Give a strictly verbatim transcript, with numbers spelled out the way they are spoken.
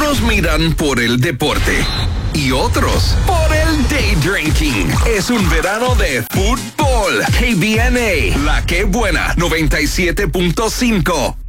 Unos miran por el deporte y otros por el day drinking. Es un verano de fútbol. K B N A, la que buena, noventa y siete punto cinco.